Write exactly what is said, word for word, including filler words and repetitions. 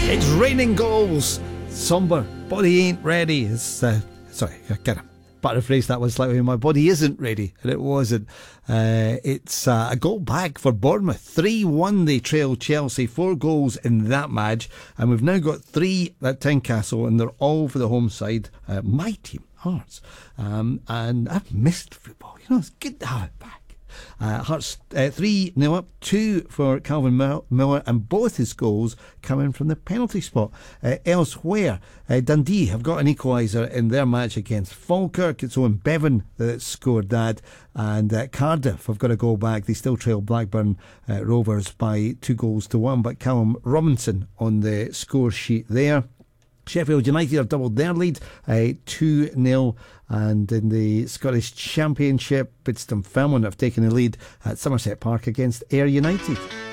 It's raining goals. Somber body ain't ready. It's uh, sorry, I kind of paraphrase that one slightly. My body isn't ready, and it wasn't. Uh, it's uh, a goal back for Bournemouth. three one they trailed Chelsea. Four goals in that match, and we've now got three at Tynecastle, and they're all for the home side. Uh, my team, Hearts. Um, and I've missed football. You know, it's good to have it back. Uh, Hearts uh, three nil up, two for Calvin Miller, and both his goals coming from the penalty spot. Uh, elsewhere, uh, Dundee have got an equaliser in their match against Falkirk. It's Owen Bevan that scored that, and uh, Cardiff have got a goal back. They still trail Blackburn uh, Rovers by two goals to one, but Callum Robinson on the score sheet there. Sheffield United have doubled their lead, uh, two nil, and in the Scottish Championship, Bidston Fairmont have taken the lead at Somerset Park against Ayr United.